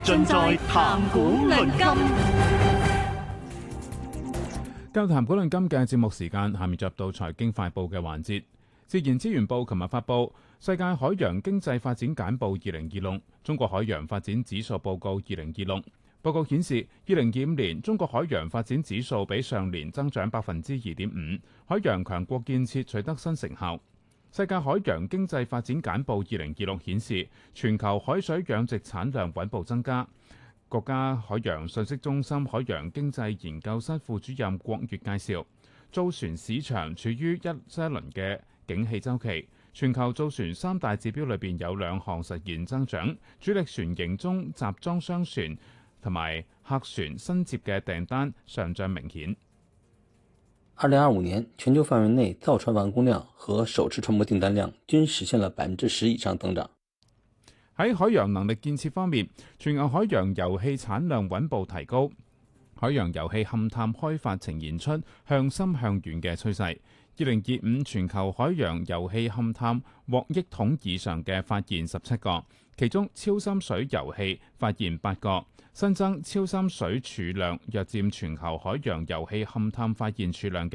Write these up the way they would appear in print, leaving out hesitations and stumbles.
盡在談古論今。 今日談古論今嘅節目時間，下面就入到財經快報嘅環節。自然資源部琴日發布世界海洋經濟發展簡報2026、中國海洋發展指數報告2026。報告顯示，2025年中國海洋發展指數比上年增長2.5%，海洋強國建設取得新成效。世界海洋經濟發展簡報2026顯示，全球海水養殖產量穩步增加。國家海洋信息中心海洋經濟研究室副主任郭月介紹，造船市場處於新一輪嘅景氣週期，全球造船三大指標裏邊有2項實現增長，主力船型中集裝箱船同埋客船新接嘅訂單上漲明顯。 2025年，全球範圍內造船完工量和首次船舶訂單量均實現了10%以上增長。 喺海洋能力建設方面，全球海洋油氣產量穩步提高，海洋油氣勘探開發呈現出向深向遠嘅趨勢。2025全球海洋油氣勘探獲億桶以上嘅發現17個，其中超深水油氣發現8個，新增超深水儲量約佔全球海洋油氣勘探發現儲量嘅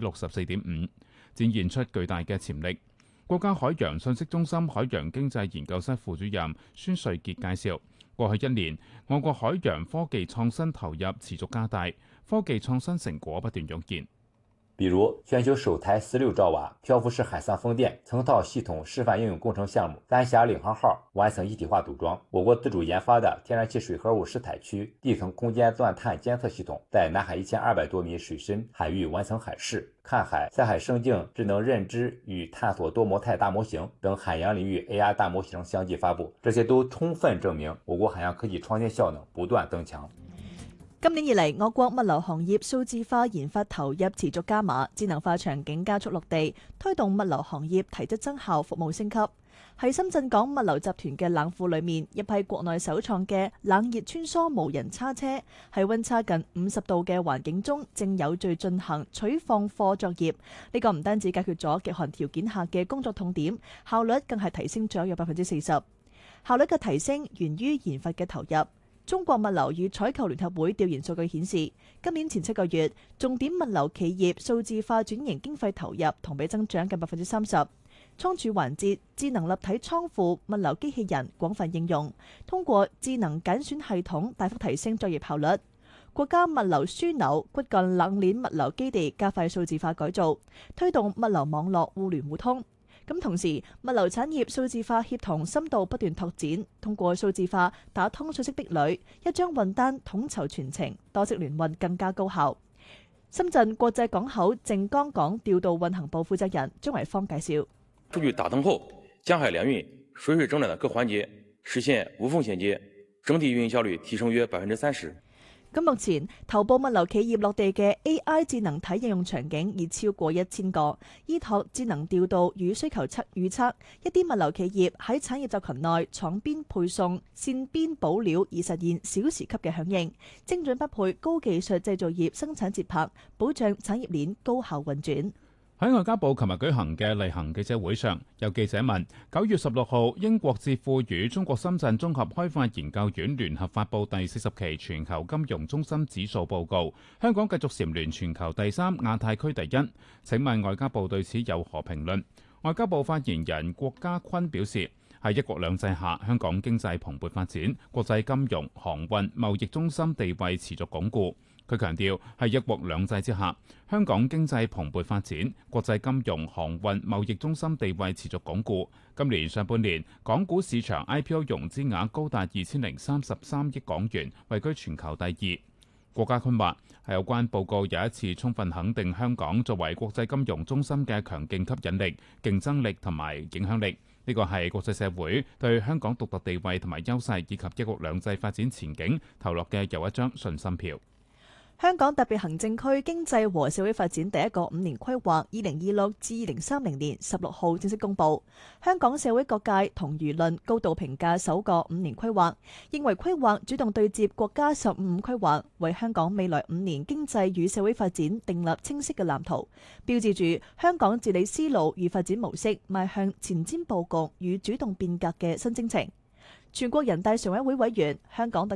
64.5%，展現出巨大嘅潛力。國家海洋信息中心海洋經濟研究室副主任孫瑞傑介紹，過去1年，我國海洋科技創新投入持續加大，科技創新成果不斷湧現。 比如，全球首台16兆瓦漂浮式海上風電層套系統示範應用工程項目丹霞領航號完成一體化組裝，我國自主研發的天然氣水合物試採區地層空間鑽探監測系統在南海1200多米水深海域完成海試，看海、在海生境智能認知與探索多模態大模型等海洋領域 AR 大模型相繼發布，這些都充分證明我國海洋科技創新效能不斷增強。 今年以嚟，我國物流行業數字化研發投入持續加碼，智能化場景加速落地，推動物流行業提質增效、服務升級。喺深圳港物流集團嘅冷庫裏面，一批國內首創嘅冷熱穿梭無人叉車，喺溫差近50度嘅環境中，正有序進行取放貨作業。呢個唔單止解決咗極寒條件下嘅工作痛點，效率更係提升咗約40%。效率嘅提升源於研發嘅投入。中國物流與採購聯合會調研數據顯示，今年前7個月，重點物流企業數字化轉型經費投入同比增長近30%。倉儲環節、智能立體倉庫、物流機器人廣泛應用，通過智能揀選系統大幅提升作業效率。國家物流樞紐骨幹冷鏈物流基地加快數字化改造，推動物流網絡互聯互通。咁同時，物流產業數字化協同深度不斷拓展，通過數字化打通信息壁壘，一張運單統籌全程，多式聯運更加高效。深圳國際港口靜岡港調度運行部負責人張維芳介紹： 數據打通後，江海聯運、水水整轉的各環節實現無縫銜接，整體運營效率提升約30%。 咁目前頭部物流企業落地嘅 AI 智能體應用場景已超過1000個，依託智能調度與需求預測，一啲物流企業喺產業集群內廠邊配送、線邊補料，以實現小時級嘅響應，精準匹配高技術製造業生產節拍，保障產業鏈高效運轉。 喺外交部琴日舉行嘅例行記者會上，有記者問：9月16號，英國智庫與中國深圳綜合開發研究院聯合發布第40期全球金融中心指數報告，香港繼續蟬聯全球第3、亞太區第1。請問外交部對此有何評論？外交部發言人郭家坤表示：喺一國兩制下，香港經濟蓬勃發展，國際金融、航運、貿易中心地位持續鞏固。佢強調，喺一國兩制之下，香港經濟蓬勃發展，國際金融、航運、貿易中心地位持續鞏固。今年上半年，港股市場 IPO 融資額高達2033億港元，位居全球第2。郭家坤話：係有關報告有一次充分肯定香港作為國際金融中心嘅強勁吸引力、競爭力同埋影響力。呢個係國際社會對香港獨特地位同埋優勢以及一國兩制發展前景投落嘅又一張信心票。 香港特別行政區經濟和社會發展第一個5年規劃2026至2030年16號正式公佈。香港社會各界同輿論高度評價首個5年規劃，認為規劃主動對接國家15規劃，為香港未來5年經濟與社會發展訂立清晰嘅藍圖，標誌住香港治理思路與發展模式邁向前瞻佈局與主動變革嘅新征程。 全國人大常委會委員、香港特